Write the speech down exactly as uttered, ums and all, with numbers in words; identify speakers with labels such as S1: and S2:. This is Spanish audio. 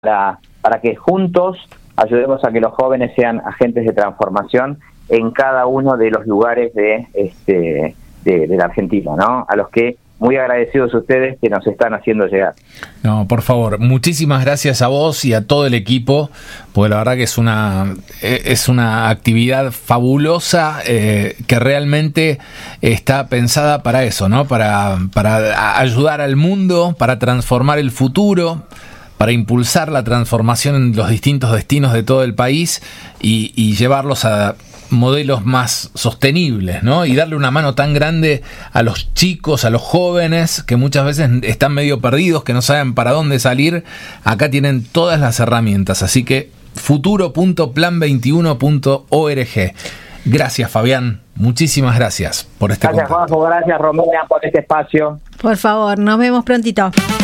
S1: para, para que juntos ayudemos a que los jóvenes sean agentes de transformación en cada uno de los lugares de este de, de la Argentina, ¿no? A los que muy agradecidos a ustedes que nos están haciendo llegar.
S2: No, por favor, muchísimas gracias a vos y a todo el equipo, porque la verdad que es una es una actividad fabulosa eh, que realmente está pensada para eso, ¿no? Para, para ayudar al mundo, para transformar el futuro, para impulsar la transformación en los distintos destinos de todo el país y, y llevarlos a modelos más sostenibles, ¿no? Y darle una mano tan grande a los chicos, a los jóvenes, que muchas veces están medio perdidos, que no saben para dónde salir. Acá tienen todas las herramientas, así que futuro punto plan veintiuno punto org. Gracias, Fabián. Muchísimas gracias por este
S1: Gracias,
S2: contacto.
S1: Juanjo. Gracias, Romina, por este espacio.
S3: Por favor, nos vemos prontito.